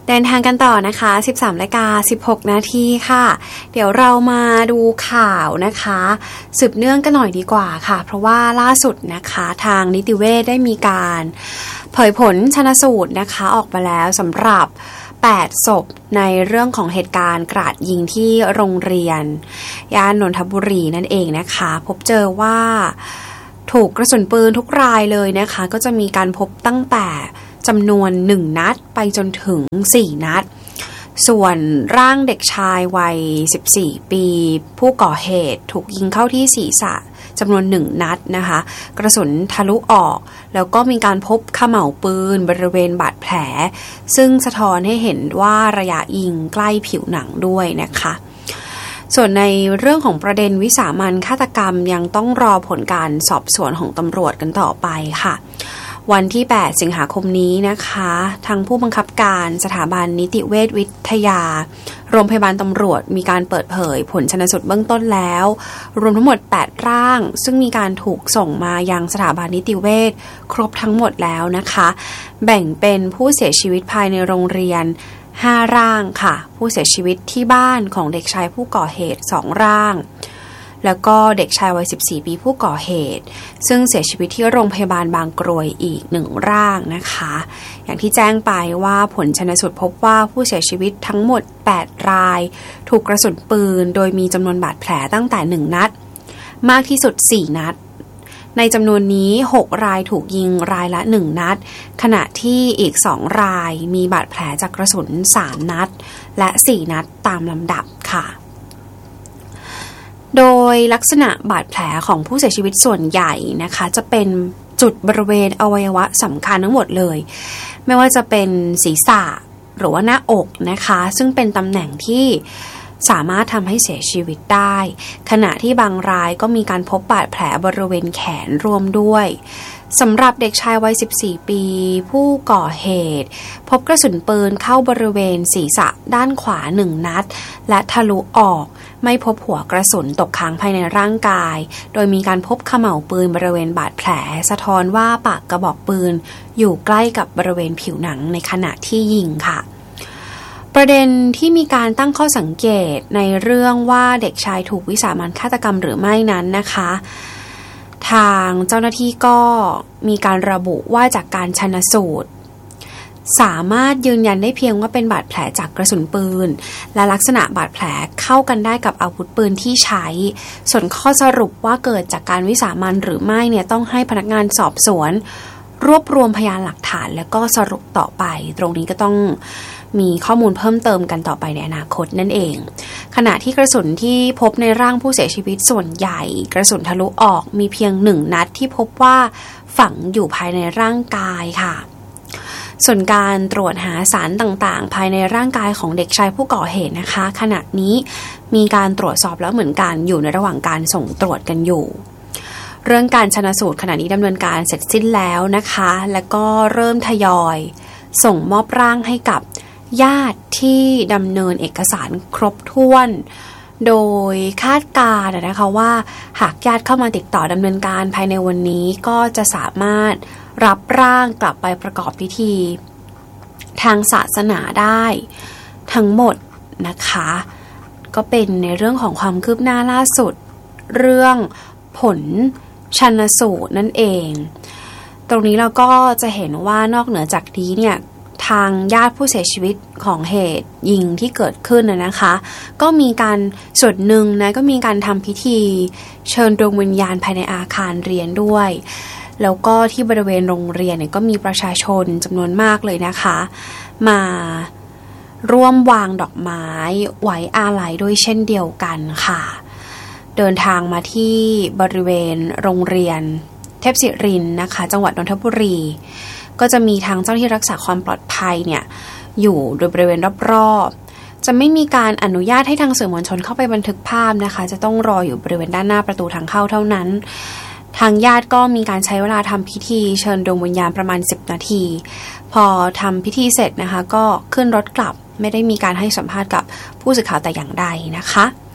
เดินทางกันต่อนะคะ 13:16 นาทีค่ะเดี๋ยวเรามาดูข่าวนะคะสืบเนื่องกันหน่อยดีกว่าค่ะเพราะว่าล่าสุดนะคะทางนิติเวชได้มีการเผยผลชันสูตรนะคะออกมาแล้วสำหรับ8ศพในเรื่องของเหตุการณ์กราดยิงที่โรงเรียนย่านนนทบุรีนั่นเองนะคะพบเจอว่าถูกกระสุนปืนทุกรายเลยนะคะก็จะมีการพบตั้งแต่จำนวน1นัดไปจนถึง4นัดส่วนร่างเด็กชายวัย14ปีผู้ก่อเหตุถูกยิงเข้าที่ศีรษะจำนวน1นัดนะคะกระสุนทะลุออกแล้วก็มีการพบเขม่าปืนบริเวณบาดแผลซึ่งสะท้อนให้เห็นว่าระยะยิงใกล้ผิวหนังด้วยนะคะส่วนในเรื่องของประเด็นวิสามัญฆาตกรรมยังต้องรอผลการสอบสวนของตำรวจกันต่อไปค่ะวันที่8สิงหาคมนี้นะคะทางผู้บังคับการสถาบันนิติเวชวิทยาโรงพยาบาลตำรวจมีการเปิดเผยผลชันสูตรเบื้องต้นแล้วรวมทั้งหมด8ร่างซึ่งมีการถูกส่งมายังสถาบันนิติเวชครบทั้งหมดแล้วนะคะแบ่งเป็นผู้เสียชีวิตภายในโรงเรียน5ร่างค่ะผู้เสียชีวิตที่บ้านของเด็กชายผู้ก่อเหตุ2ร่างแล้วก็เด็กชายวัย14ปีผู้ก่อเหตุซึ่งเสียชีวิตที่โรงพยาบาลบางกรวยอีก1ร่างนะคะอย่างที่แจ้งไปว่าผลชันสูตรพบว่าผู้เสียชีวิตทั้งหมด8รายถูกกระสุนปืนโดยมีจำนวนบาดแผลตั้งแต่1นัดมากที่สุด4นัดในจำนวนนี้6รายถูกยิงรายละ1นัดขณะที่อีก2รายมีบาดแผลจากกระสุน3นัดและ4นัดตามลำดับค่ะโดยลักษณะบาดแผลของผู้เสียชีวิตส่วนใหญ่นะคะจะเป็นจุดบริเวณอวัยวะสำคัญทั้งหมดเลยไม่ว่าจะเป็นศีรษะหรือว่าหน้าอกนะคะซึ่งเป็นตำแหน่งที่สามารถทำให้เสียชีวิตได้ขณะที่บางรายก็มีการพบบาดแผลบริเวณแขนรวมด้วยสำหรับเด็กชายวัย14ปีผู้ก่อเหตุพบกระสุนปืนเข้าบริเวณศีรษะด้านขวา1นัดและทะลุออกไม่พบหัวกระสุนตกค้างภายในร่างกายโดยมีการพบเขม่าปืนบริเวณบาดแผลสะท้อนว่าปากกระบอกปืนอยู่ใกล้กับบริเวณผิวหนังในขณะที่ยิงค่ะประเด็นที่มีการตั้งข้อสังเกตในเรื่องว่าเด็กชายถูกวิสามัญฆาตกรรมหรือไม่นั้นนะคะทางเจ้าหน้าที่ก็มีการระบุว่าจากการชันสูตรสามารถยืนยันได้เพียงว่าเป็นบาดแผลจากกระสุนปืนและลักษณะบาดแผลเข้ากันได้กับอาวุธปืนที่ใช้ส่วนข้อสรุปว่าเกิดจากการวิสามัญหรือไม่เนี่ยต้องให้พนักงานสอบสวนรวบรวมพยานหลักฐานแล้วก็สรุปต่อไปตรงนี้ก็ต้องมีข้อมูลเพิ่มเติมกันต่อไปในอนาคตนั่นเองขณะที่กระสุนที่พบในร่างผู้เสียชีวิตส่วนใหญ่กระสุนทะลุออกมีเพียง1นัดที่พบว่าฝังอยู่ภายในร่างกายค่ะส่วนการตรวจหาสารต่างๆภายในร่างกายของเด็กชายผู้ก่อเหตุนะคะขณะนี้มีการตรวจสอบแล้วเหมือนกันอยู่ในระหว่างการส่งตรวจกันอยู่เรื่องการชันสูตรขณะนี้ดำเนินการเสร็จสิ้นแล้วนะคะแล้วก็เริ่มทยอยส่งมอบร่างให้กับญาติที่ดำเนินเอกสารครบถ้วนโดยคาดการณ์นะคะว่าหากญาติเข้ามาติดต่อดำเนินการภายในวันนี้ก็จะสามารถรับร่างกลับไปประกอบพิธีทางศาสนาได้ทั้งหมดนะคะก็เป็นในเรื่องของความคืบหน้าล่าสุดเรื่องผลชันสูตรนั่นเองตรงนี้เราก็จะเห็นว่านอกเหนือจากนี้เนี่ยทางญาติผู้เสียชีวิตของเหตุยิงที่เกิดขึ้นนะคะก็มีการส่วนหนึ่งนะก็มีการทำพิธีเชิญดวงวิญญาณภายในอาคารเรียนด้วยแล้วก็ที่บริเวณโรงเรียนเนี่ยก็มีประชาชนจำนวนมากเลยนะคะมาร่วมวางดอกไม้ไว้อาลัยด้วยเช่นเดียวกันค่ะเดินทางมาที่บริเวณโรงเรียนเทพศิรินทร์นะคะจังหวัดนนทบุรีก็จะมีทางเจ้าหน้าที่รักษาความปลอดภัยเนี่ยอยู่โดยบริเวณรอบๆจะไม่มีการอนุญาตให้ทางสื่อมวลชนเข้าไปบันทึกภาพนะคะจะต้องรออยู่บริเวณด้านหน้าประตูทางเข้าเท่านั้นทางญาติก็มีการใช้เวลาทำพิธีเชิญดวงวิญญาณประมาณ10นาทีพอทำพิธีเสร็จนะคะก็ขึ้นรถกลับไม่ได้มีการให้สัมภาษณ์กับผู้สื่อข่าวแต่อย่างใดนะคะ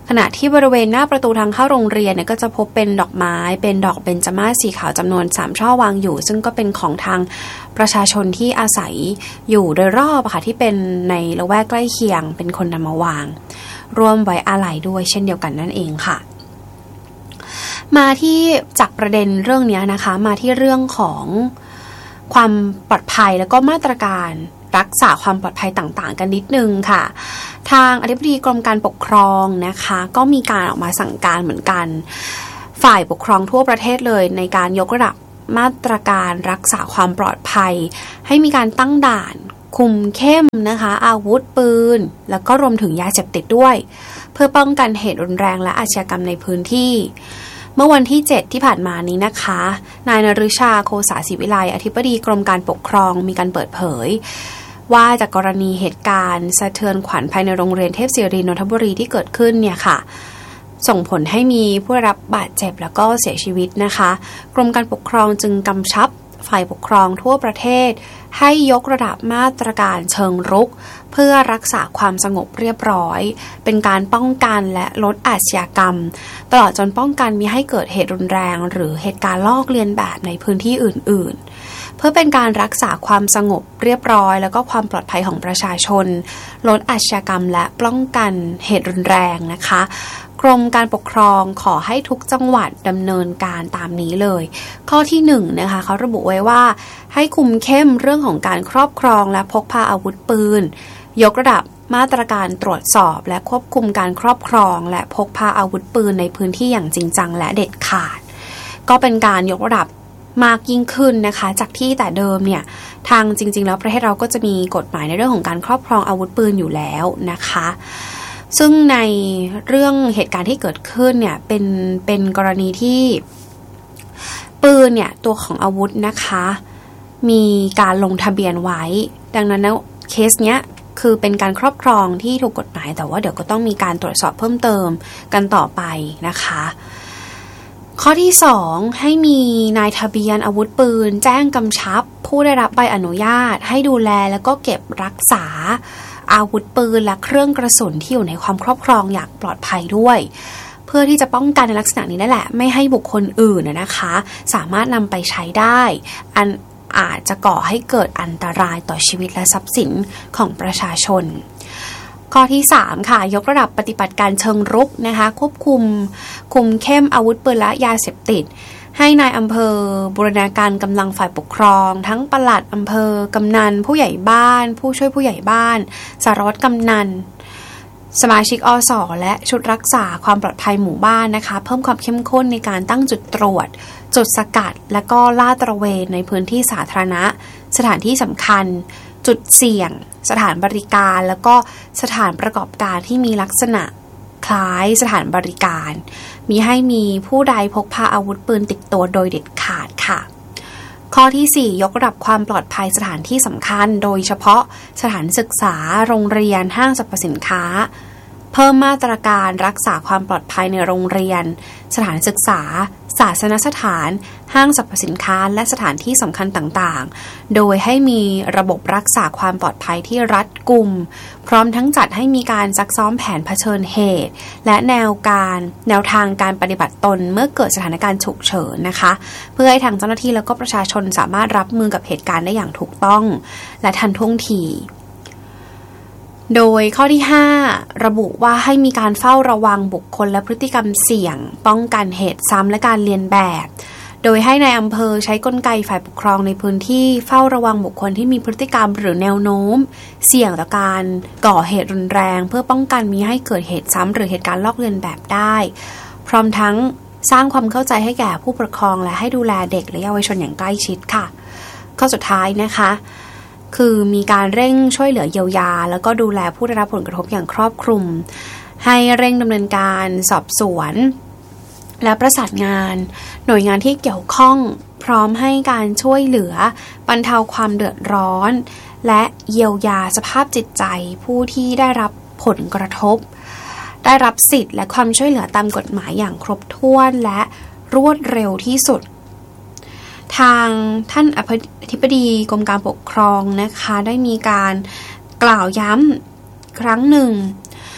ขณะที่บริเวณหน้าประตูทางเข้าโรงเรียนเนี่ยก็จะพบเป็นดอกไม้เป็นดอกเบญจมาศสีขาวจำนวน3ช่อวางอยู่ซึ่งก็เป็นของทางประชาชนที่อาศัยอยู่โดยรอบค่ะที่เป็นในละแวกใกล้เคียงเป็นคนนำมาวางร่วมไว้อาลัยด้วยเช่นเดียวกันนั่นเองค่ะมาที่จากประเด็นเรื่องนี้นะคะมาที่เรื่องของความปลอดภัยแล้วก็มาตรการรักษาความปลอดภัยต่างๆกันนิดนึงค่ะทางอธิบดีกรมการปกครองนะคะก็มีการออกมาสั่งการเหมือนกันฝ่ายปกครองทั่วประเทศเลยในการยกระดับมาตรการรักษาความปลอดภัยให้มีการตั้งด่านคุมเข้มนะคะอาวุธปืนแล้วก็รวมถึงยาเสพติดด้วยเพื่อป้องกันเหตุรุนแรงและอาชญากรรมในพื้นที่เมื่อวันที่7ที่ผ่านมานี้นะคะนายนฤชาโคสาศิวิไลอธิบดีกรมการปกครองมีการเปิดเผยว่าจากกรณีเหตุการณ์สะเทือนขวัญภายในโรงเรียนเทพศิรินนทบุรีที่เกิดขึ้นเนี่ยค่ะส่งผลให้มีผู้ได้รับบาดเจ็บแล้วก็เสียชีวิตนะคะกรมการปกครองจึงกำชับฝ่ายปกครองทั่วประเทศให้ยกระดับมาตรการเชิงรุกเพื่อรักษาความสงบเรียบร้อยเป็นการป้องกันและลดอาชญากรรมตลอดจนป้องกันมิให้เกิดเหตุรุนแรงหรือเหตุการณ์ลอกเลียนแบบในพื้นที่อื่นๆเพื่อเป็นการรักษาความสงบเรียบร้อยแล้วก็ความปลอดภัยของประชาชนลดอาชญากรรมและป้องกันเหตุรุนแรงนะคะกรมการปกครองขอให้ทุกจังหวัดดำเนินการตามนี้เลยข้อที่1นะคะเขาระบุไว้ว่าให้คุมเข้มเรื่องของการครอบครองและพกพาอาวุธปืนยกระดับมาตรการตรวจสอบและควบคุมการครอบครองและพกพาอาวุธปืนในพื้นที่อย่างจริงจังและเด็ดขาดก็เป็นการยกระดับมากยิ่งขึ้นนะคะจากที่แต่เดิมเนี่ยทางจริงๆแล้วประเทศเราก็จะมีกฎหมายในเรื่องของการครอบครองอาวุธปืนอยู่แล้วนะคะซึ่งในเรื่องเหตุการณ์ที่เกิดขึ้นเนี่ยเป็นกรณีที่ปืนเนี่ยตัวของอาวุธนะคะมีการลงทะเบียนไว้ดังนั้นแล้วเคสเนี้ยคือเป็นการครอบครองที่ถูกกฎหมายแต่ว่าเดี๋ยวก็ต้องมีการตรวจสอบเพิ่มเติมกันต่อไปนะคะข้อที่2ให้มีนายทะเบียนอาวุธปืนแจ้งกำชับผู้ได้รับใบอนุญาตให้ดูแลแล้วก็เก็บรักษาอาวุธปืนและเครื่องกระสุนที่อยู่ในความครอบครองอย่างปลอดภัยด้วยเพื่อที่จะป้องกันในลักษณะนี้นั่นแหละไม่ให้บุคคลอื่นนะคะสามารถนำไปใช้ได้อันอาจจะก่อให้เกิดอันตรายต่อชีวิตและทรัพย์สินของประชาชนข้อที่3ค่ะยกระดับปฏิบัติการเชิงรุกนะคะควบคุมเข้มอาวุธปืนและยาเสพติดให้นายอำเภอบูรณาการกำลังฝ่ายปกครองทั้งปลัดอำเภอกำนันผู้ใหญ่บ้านผู้ช่วยผู้ใหญ่บ้านสารวัตรกำนันสมาชิกอส.และชุดรักษาความปลอดภัยหมู่บ้านนะคะเพิ่มความเข้มข้นในการตั้งจุดตรวจจุดสกัดและก็ลาดตระเวนในพื้นที่สาธารณะสถานที่สำคัญจุดเสี่ยงสถานบริการแล้วก็สถานประกอบการที่มีลักษณะคล้ายสถานบริการมีให้มีผู้ใดพกพาอาวุธปืนติดตัวโดยเด็ดขาดค่ะข้อที่4ยกระดับความปลอดภัยสถานที่สำคัญโดยเฉพาะสถานศึกษาโรงเรียนห้างสรรพสินค้าเพิ่มมาตรการรักษาความปลอดภัยในโรงเรียนสถานศึกษาศาสนสถานห้างสรรพสินค้าและสถานที่สำคัญต่างๆโดยให้มีระบบรักษาความปลอดภัยที่รัดกุมพร้อมทั้งจัดให้มีการซักซ้อมแผนเผชิญเหตุและแนวทางการปฏิบัติตนเมื่อเกิดสถานการณ์ฉุกเฉินนะคะเพื่อให้ทางเจ้าหน้าที่แล้วก็ประชาชนสามารถรับมือกับเหตุการณ์ได้อย่างถูกต้องและทันท่วงทีโดยข้อที่5ระบุว่าให้มีการเฝ้าระวังบุคคลและพฤติกรรมเสี่ยงป้องกันเหตุซ้ำและการเลียนแบบโดยให้ในอำเภอใช้กลไกฝ่ายปกครองในพื้นที่เฝ้าระวังบุคคลที่มีพฤติกรรมหรือแนวโน้มเสี่ยงต่อการก่อเหตุรุนแรงเพื่อป้องกันมิให้เกิดเหตุซ้ำหรือเหตุการณ์ลอกเลียนแบบได้พร้อมทั้งสร้างความเข้าใจให้แก่ผู้ปกครองและให้ดูแลเด็กและเยาวชนอย่างใกล้ชิดค่ะข้อสุดท้ายนะคะคือมีการเร่งช่วยเหลือเยียวยาแล้วก็ดูแลผู้ได้รับผลกระทบอย่างครอบคลุมให้เร่งดำเนินการสอบสวนและประสานงานหน่วยงานที่เกี่ยวข้องพร้อมให้การช่วยเหลือบรรเทาความเดือดร้อนและเยียวยาสภาพจิตใจผู้ที่ได้รับผลกระทบได้รับสิทธิ์และความช่วยเหลือตามกฎหมายอย่างครบถ้วนและรวดเร็วที่สุดทางท่านอธิบดีกรมการปกครองนะคะได้มีการกล่าวย้ำครั้งหนึ่ง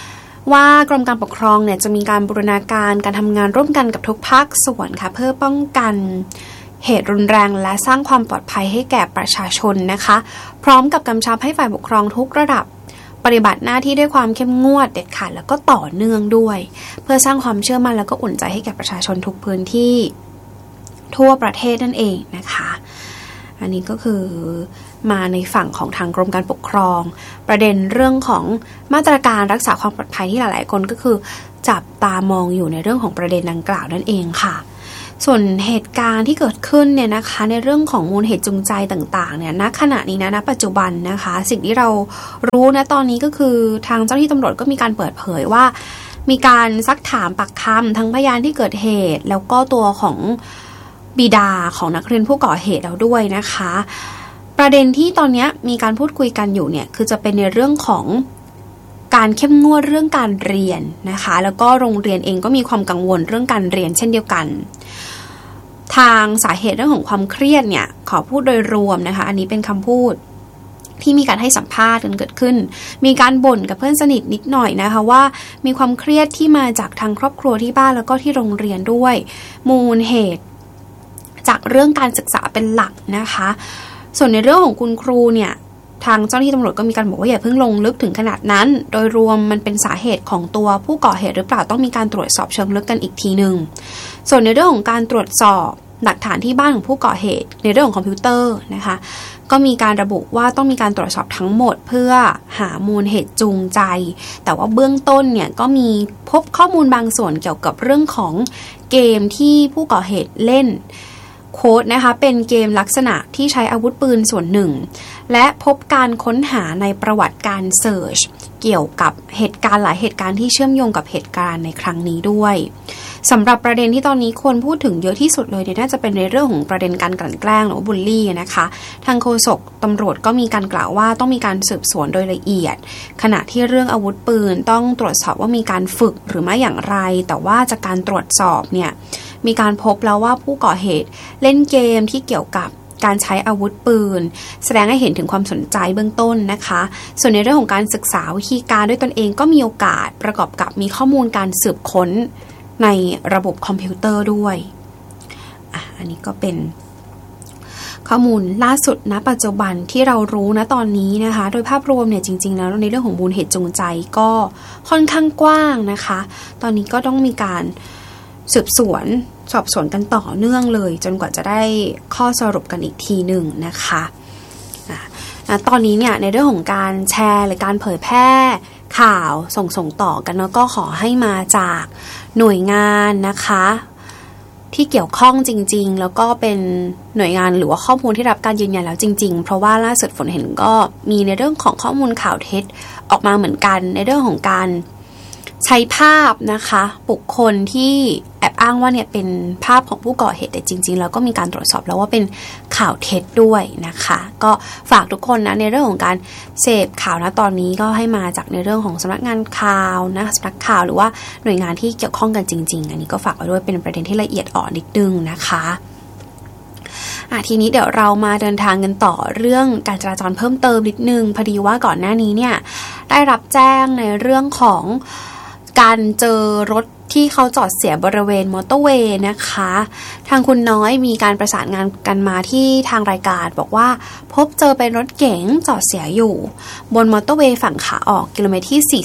ว่ากรมการปกครองเนี่ยจะมีการบูรณาการการทำงานร่วมกันกับทุกภาคส่วนค่ะเพื่อป้องกันเหตุรุนแรงและสร้างความปลอดภัยให้แก่ประชาชนนะคะพร้อมกับกำชับให้ฝ่ายปกครองทุกระดับปฏิบัติหน้าที่ด้วยความเข้มงวดเด็ดขาดแล้วก็ต่อเนื่องด้วยเพื่อสร้างความเชื่อมั่นแล้วก็อุ่นใจให้แก่ประชาชนทุกพื้นที่ทั่วประเทศนั่นเองนะคะอันนี้ก็คือมาในฝั่งของทางกรมการปกครองประเด็นเรื่องของมาตรการรักษาความปลอดภัยที่หลายๆคนก็คือจับตามองอยู่ในเรื่องของประเด็นดังกล่าวนั่นเองค่ะส่วนเหตุการณ์ที่เกิดขึ้นเนี่ยนะคะในเรื่องของมูลเหตุจูงใจต่างๆเนี่ยณขณะนี้ณปัจจุบันนะคะสิ่งที่เรารู้นะตอนนี้ก็คือทางเจ้าหน้าที่ตำรวจก็มีการเปิดเผยว่ามีการซักถามปากคำทั้งพยานที่เกิดเหตุแล้วก็ตัวของบิดาของนักเรียนผู้ก่อเหตุแล้วด้วยนะคะประเด็นที่ตอนนี้มีการพูดคุยกันอยู่เนี่ยคือจะเป็นในเรื่องของการเข้มงวดเรื่องการเรียนนะคะแล้วก็โรงเรียนเองก็มีความกังวลเรื่องการเรียนเช่นเดียวกันทางสาเหตุเรื่องของความเครียดเนี่ยขอพูดโดยรวมนะคะอันนี้เป็นคำพูดที่มีการให้สัมภาษณ์กันเกิดขึ้นมีการบ่นกับเพื่อนสนิทนิดหน่อยนะคะว่ามีความเครียดที่มาจากทางครอบครัวที่บ้านแล้วก็ที่โรงเรียนด้วยมูลเหตุจากเรื่องการศึกษาเป็นหลักนะคะส่วนในเรื่องของคุณครูเนี่ยทางเจ้าหน้าที่ตำรวจก็มีการบอกว่าอย่าเพิ่งลงลึกถึงขนาดนั้นโดยรวมมันเป็นสาเหตุของตัวผู้ก่อเหตุหรือเปล่าต้องมีการตรวจสอบเชิงลึกกันอีกทีนึงส่วนในเรื่องของการตรวจสอบหลักฐานที่บ้านของผู้ก่อเหตุในเรื่องของคอมพิวเตอร์นะคะก็มีการระบุว่าต้องมีการตรวจสอบทั้งหมดเพื่อหามูลเหตุจูงใจแต่ว่าเบื้องต้นเนี่ยก็มีพบข้อมูลบางส่วนเกี่ยวกับเรื่องของเกมที่ผู้ก่อเหตุเล่นโค้ดนะคะเป็นเกมลักษณะที่ใช้อาวุธปืนส่วนหนึ่งและพบการค้นหาในประวัติการเสิร์ชเกี่ยวกับเหตุการณ์หลายเหตุการณ์ที่เชื่อมโยงกับเหตุการณ์ในครั้งนี้ด้วยสำหรับประเด็นที่ตอนนี้คนพูดถึงเยอะที่สุดเลยน่าจะเป็นในเรื่องของประเด็นการกลั่นแกล้งหรือว่าบูลลี่นะคะทางโฆษกตำรวจก็มีการกล่าวว่าต้องมีการสืบสวนโดยละเอียดขณะที่เรื่องอาวุธปืนต้องตรวจสอบว่ามีการฝึกหรือไม่อย่างไรแต่ว่าจากการตรวจสอบเนี่ยมีการพบแล้วว่าผู้ก่อเหตุเล่นเกมที่เกี่ยวกับการใช้อาวุธปืนแสดงให้เห็นถึงความสนใจเบื้องต้นนะคะส่วนในเรื่องของการศึกษาวิธีการด้วยตนเองก็มีโอกาสประกอบกับมีข้อมูลการสืบค้นในระบบคอมพิวเตอร์ด้วยอันนี้ก็เป็นข้อมูลล่าสุดณปัจจุบันที่เรารู้ณตอนนี้นะคะโดยภาพรวมเนี่ยจริงๆแล้วในเรื่องของมูลเหตุจูงใจก็ค่อนข้างกว้างนะคะตอนนี้ก็ต้องมีการสืบสวนสอบสวนกันต่อเนื่องเลยจนกว่าจะได้ข้อสรุปกันอีกทีหนึ่งนะคะตอนนี้เนี่ยในเรื่องของการแชร์หรือการเผยแพร่ข่าวส่งต่อกันแล้วก็ขอให้มาจากหน่วยงานนะคะที่เกี่ยวข้องจริงๆแล้วก็เป็นหน่วยงานหรือว่าข้อมูลที่รับการยืนยันแล้วจริงๆเพราะว่าล่าสุดฝนเห็นก็มีในเรื่องของข้อมูลข่าวเท็จออกมาเหมือนกันในเรื่องของการใช้ภาพนะคะบุคคลที่แอบอ้างว่าเนี่ยเป็นภาพของผู้ก่อเหตุแต่จริงๆแล้วก็มีการตรวจสอบแล้วว่าเป็นข่าวเท็จด้วยนะคะก็ฝากทุกคนนะในเรื่องของการเสพข่าวนะตอนนี้ก็ให้มาจากในเรื่องของสำนักงานข่าวนะสำนักข่าวหรือว่าหน่วยงานที่เกี่ยวข้องกันจริงๆอันนี้ก็ฝากไว้ด้วยเป็นประเด็นที่ละเอียดอ่อนนิดนึงนะคะทีนี้เดี๋ยวเรามาเดินทางกันต่อเรื่องการจราจรเพิ่มเติมนิดนึงพอดีว่าก่อนหน้านี้เนี่ยได้รับแจ้งในเรื่องของการเจอรถที่เขาจอดเสียบริเวณมอเตอร์เวย์นะคะทางคุณน้อยมีการประสานงานกันมาที่ทางรายการบอกว่าพบเจอเป็นรถเก๋งจอดเสียอยู่บนมอเตอร์เวย์ฝั่งขาออกกิโลเมตรที่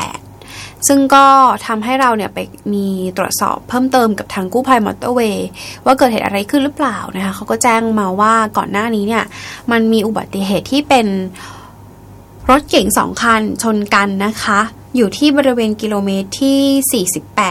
48ซึ่งก็ทำให้เราเนี่ยไปมีตรวจสอบเพิ่มเติมกับทางกู้ภัยมอเตอร์เวย์ว่าเกิดเหตุอะไรขึ้นหรือเปล่านะคะเขาก็แจ้งมาว่าก่อนหน้านี้เนี่ยมันมีอุบัติเหตุที่เป็นรถเก๋ง2คันชนกันนะคะอยู่ที่บริเวณกิโลเมตรที่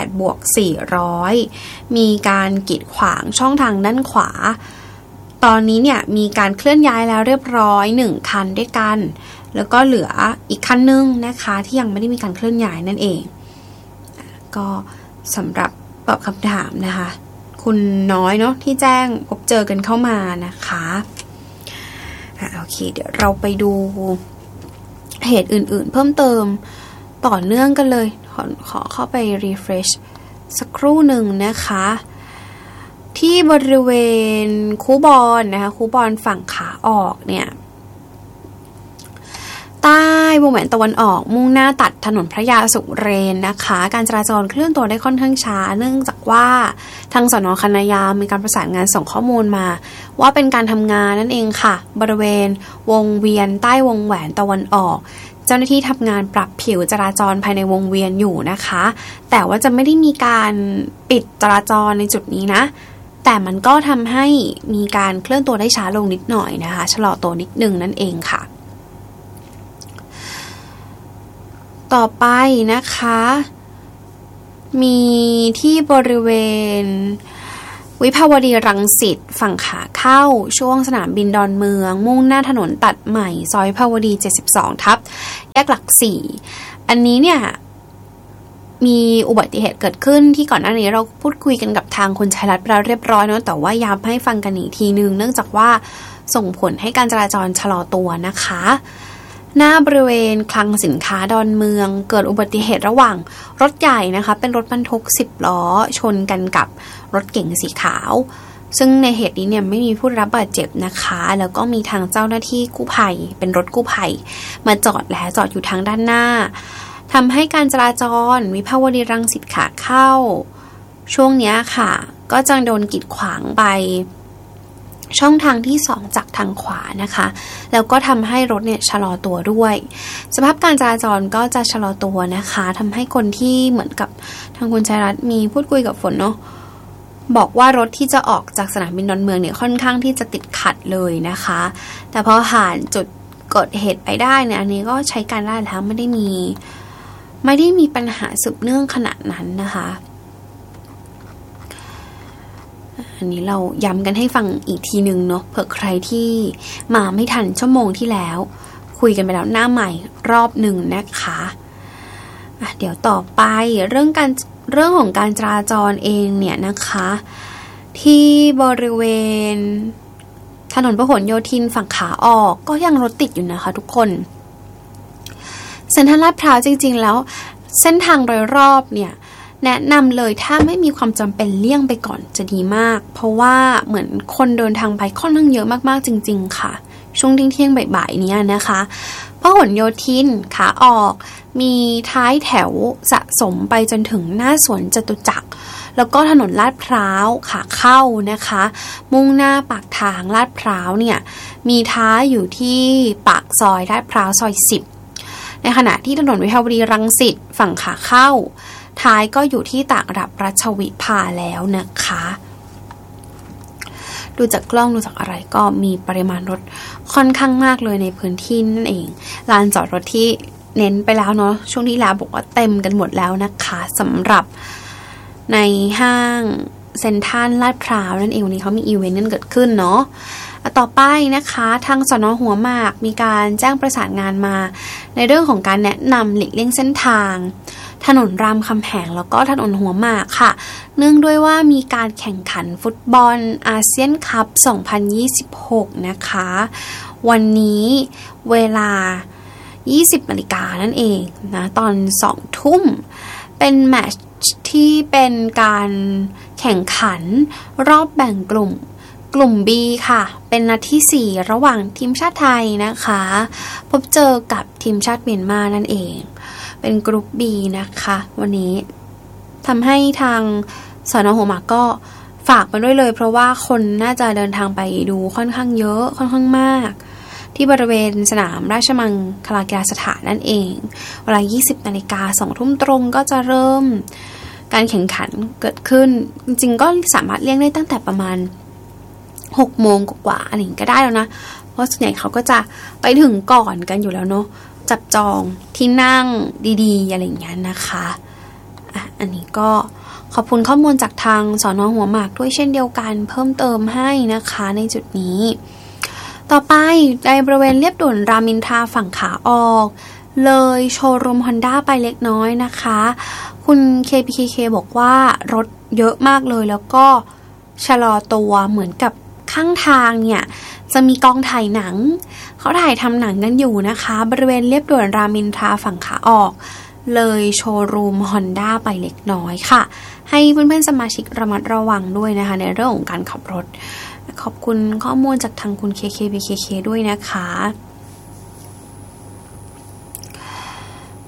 48+400มีการกีดขวางช่องทางด้านขวาตอนนี้เนี่ยมีการเคลื่อนย้ายแล้วเรียบร้อย1คันด้วยกันแล้วก็เหลืออีกคันนึงนะคะที่ยังไม่ได้มีการเคลื่อนย้ายนั่นเองก็สำหรับตอบคำถามนะคะคุณน้อยเนาะที่แจ้งพบเจอกันเข้ามานะคะโอเคเดี๋ยวเราไปดูเหตุอื่นๆเพิ่มเติมต่อเนื่องกันเลยขอเข้าไป refresh สักครู่หนึ่งนะคะที่บริเวณคูบอนนะคะคูบอนฝั่งขาออกเนี่ยใต้วงแหวนตะวันออกมุ่งหน้าตัดถนนพระยาสุเรนนะคะการจราจรเคลื่อนตัวได้ค่อนข้างช้าเนื่องจากว่าทางสน.คณะยาวมีการประสานงานส่งข้อมูลมาว่าเป็นการทำงานนั่นเองค่ะบริเวณวงเวียนใต้วงแหวนตะวันออกเจ้าหน้าที่ทำงานปรับผิวจราจรภายในวงเวียนอยู่นะคะแต่ว่าจะไม่ได้มีการปิดจราจรในจุดนี้นะแต่มันก็ทำให้มีการเคลื่อนตัวได้ช้าลงนิดหน่อยนะคะชะลอตัวนิดนึงนั่นเองค่ะต่อไปนะคะมีที่บริเวณวิภาวดีรังสิตฝั่งขาเข้าช่วงสนามบินดอนเมืองมุ่งหน้าถนนตัดใหม่ซอยวิภาวดี72ทับแยกหลัก4อันนี้เนี่ยมีอุบัติเหตุเกิดขึ้นที่ก่อนหน้านี้เราพูดคุยกันกับทางคุณชัยรัตน์ไปแล้วเรียบร้อยเนาะแต่ว่าย้ำให้ฟังกันอีกทีนึงเนื่องจากว่าส่งผลให้การจราจรชะลอตัวนะคะหน้าบริเวณคลังสินค้าดอนเมืองเกิดอุบัติเหตุระหว่างรถใหญ่นะคะเป็นรถบรรทุก10ล้อชนกันกับรถเก๋งสีขาวซึ่งในเหตุนี้เนี่ยไม่มีผู้รับบาดเจ็บนะคะแล้วก็มีทางเจ้าหน้าที่กู้ภัยเป็นรถกู้ภัยมาจอดอยู่ทางด้านหน้าทำให้การจราจรวิภาวดีรังสิตขาเข้าช่วงนี้ค่ะก็จะโดนกีดขวางไปช่องทางที่2จากทางขวานะคะแล้วก็ทำให้รถเนี่ยชะลอตัวด้วยสภาพการจราจรก็จะชะลอตัวนะคะทำให้คนที่เหมือนกับทางคุณชัยรัตน์มีพูดคุยกับฝนเนาะบอกว่ารถที่จะออกจากสนามบินดอนเมืองเนี่ยค่อนข้างที่จะติดขัดเลยนะคะแต่พอผ่านจุดเกิดเหตุไปได้เนี่ยอันนี้ก็ใช้การได้แล้วไม่ได้มีปัญหาสืบเนื่องขนาดนั้นนะคะอันนี้เราย้ำกันให้ฟังอีกทีนึงเนาะเผื่อใครที่มาไม่ทันชั่วโมงที่แล้วคุยกันไปแล้วหน้าใหม่รอบหนึ่งนะคะเดี๋ยวต่อไปเรื่องของการจราจรเองเนี่ยนะคะที่บริเวณถนนพหลโยธินฝั่งขาออกก็ยังรถติดอยู่นะคะทุกคนเซ็นทรัลลาดพร้าวจริงๆแล้วเส้นทางโดยรอบเนี่ยแนะนำเลยถ้าไม่มีความจำเป็นเลี่ยงไปก่อนจะดีมากเพราะว่าเหมือนคนเดินทางไปค่อนข้างเยอะมากๆจริงๆค่ะช่วงเที่ยงบ่ายๆนี้นะคะพหลโยธินขาออกมีท้ายแถวสะสมไปจนถึงหน้าสวนจตุจักรแล้วก็ถนนลาดพร้าวขาเข้านะคะมุ่งหน้าปากทางลาดพร้าวเนี่ยมีท้ายอยู่ที่ปากซอยลาดพร้าวซอย10ในขณะที่ถนนวิภาวดีรังสิตฝั่งขาเข้าท้ายก็อยู่ที่ต่างระดับรัชวิภาแล้วนะคะดูจากกล้องดูจากอะไรก็มีปริมาณรถค่อนข้างมากเลยในพื้นที่นั่นเองลานจอดรถที่เน้นไปแล้วเนาะช่วงที่แล้วบอกว่าเต็มกันหมดแล้วนะคะสำหรับในห้างเซ็นทรัลลาดพร้าวนั่นเองวันนี้เขามีอีเวนต์นั้นเกิดขึ้นเนาะต่อไปนะคะทางสน.หัวหมากมีการแจ้งประสานงานมาในเรื่องของการแนะนำหลีกเลี่ยงเส้นทางถนนรามคำแหงแล้วก็ถนนหัวหมากค่ะเนื่องด้วยว่ามีการแข่งขันฟุตบอลอาเซียนคัพ 2026 นะคะวันนี้เวลา 20 นาฬิกานั่นเองนะตอน 2 ทุ่มเป็นแมตช์ที่เป็นการแข่งขันรอบแบ่งกลุ่มB ค่ะเป็นนัดที่4ระหว่างทีมชาติไทยนะคะพบเจอกับทีมชาติเมียนมานั่นเองเป็นกลุ่ม B นะคะวันนี้ทำให้ทางสน.หัวหมากก็ฝากมาด้วยเลยเพราะว่าคนน่าจะเดินทางไปดูค่อนข้างเยอะค่อนข้างมากที่บริเวณสนามราชมังคลากีฬาสถานนั่นเองเวลา 20 นาฬิกา 2 ทุ่มตรงก็จะเริ่มการแข่งขันเกิดขึ้นจริงๆก็สามารถเลี่ยงได้ตั้งแต่ประมาณ6 โมงกว่าอะไรก็ได้แล้วนะเพราะส่วนใหญ่เขาก็จะไปถึงก่อนกันอยู่แล้วเนาะจับจองที่นั่งดีๆอะไรอย่างเงี้ยนะคะอันนี้ก็ขอบคุณข้อมูลจากทางสน.หัวหมากด้วยเช่นเดียวกันเพิ่มเติมให้นะคะในจุดนี้ต่อไปในบริเวณเลียบด่วนรามอินทราฝั่งขาออกเลยโชว์รูม Honda ไปเล็กน้อยนะคะคุณ KPKK บอกว่ารถเยอะมากเลยแล้วก็ชะลอตัวเหมือนกับข้างทางเนี่ยจะมีกองถ่ายหนังเขาถ่ายทำหนังกันอยู่นะคะบริเวณเลียบด่วนรามอินทราฝั่งขาออกเลยโชว์รูม Honda ไปเล็กน้อยค่ะให้เพื่อนๆสมาชิกระมัดระวังด้วยนะคะในเรื่องของการขับรถขอบคุณข้อมูลจากทางคุณ KKBKK ด้วยนะคะ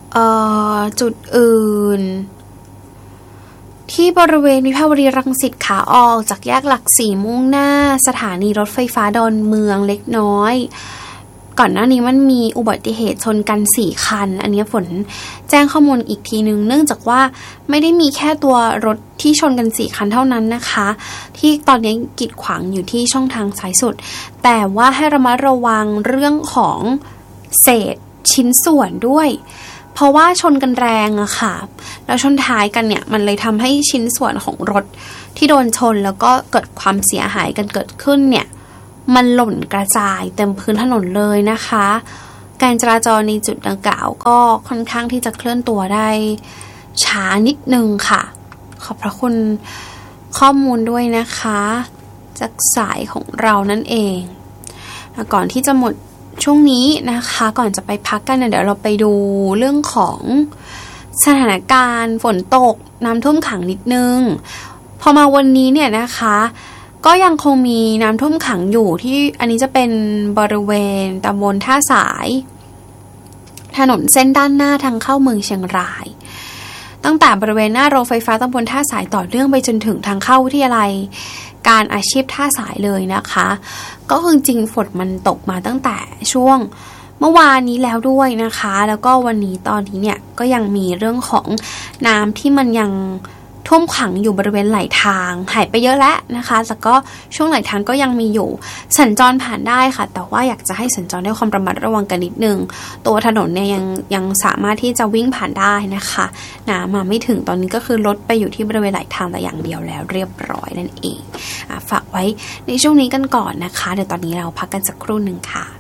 จุดอื่นที่บริเวณวิภาวดีรังสิตขาออกจากแยกหลักสี่มุ่งหน้าสถานีรถไฟฟ้าดอนเมืองเล็กน้อยก่อนหน้านี้มันมีอุบัติเหตุชนกัน4คันอันนี้ฝนแจ้งข้อมูลอีกทีนึงเนื่องจากว่าไม่ได้มีแค่ตัวรถที่ชนกัน4คันเท่านั้นนะคะที่ตอนนี้กีดขวางอยู่ที่ช่องทางสายสุดแต่ว่าให้ระมัดระวังเรื่องของเศษชิ้นส่วนด้วยเพราะว่าชนกันแรงอะค่ะแล้วชนท้ายกันเนี่ยมันเลยทำให้ชิ้นส่วนของรถที่โดนชนแล้วก็เกิดความเสียหายกันเกิดขึ้นเนี่ยมันหล่นกระจายเต็มพื้นถนนเลยนะคะการจราจรในจุดดังกล่าวก็ค่อนข้างที่จะเคลื่อนตัวได้ช้านิดนึงค่ะขอบพระคุณข้อมูลด้วยนะคะจากสายของเรานั่นเองก่อนที่จะหมดช่วงนี้นะคะก่อนจะไปพักกันเดี๋ยวเราไปดูเรื่องของสถานการณ์ฝนตกน้ำท่วมขังนิดนึงพอมาวันนี้เนี่ยนะคะก็ยังคงมีน้ำท่วมขังอยู่ที่อันนี้จะเป็นบริเวณตำบลท่าสายถนนเส้นด้านหน้าทางเข้าเมืองเชียงรายตั้งแต่บริเวณหน้าโรงไฟฟ้าตำบลท่าสายต่อเนื่องไปจนถึงทางเข้าวิทยาลัยการอาชีพท่าสายเลยนะคะก็คือจริงฝนมันตกมาตั้งแต่ช่วงเมื่อวานนี้แล้วด้วยนะคะแล้วก็วันนี้ตอนนี้เนี่ยก็ยังมีเรื่องของน้ำที่มันยังท่วมขังอยู่บริเวณไหลทางหายไปเยอะแล้วนะคะแต่ก็ช่วงไหลทางก็ยังมีอยู่สัญจรผ่านได้ค่ะแต่ว่าอยากจะให้สัญจรด้วยความระมัดระวังกันนิดนึงตัวถนนเนี่ยยังสามารถที่จะวิ่งผ่านได้นะคะน้ำมาไม่ถึงตอนนี้ก็คือรถไปอยู่ที่บริเวณไหลทางแต่อย่างเดียวแล้วเรียบร้อยนั่นเองฝากไว้ในช่วงนี้กันก่อนนะคะเดี๋ยวตอนนี้เราพักกันสักครู่นึงค่ะ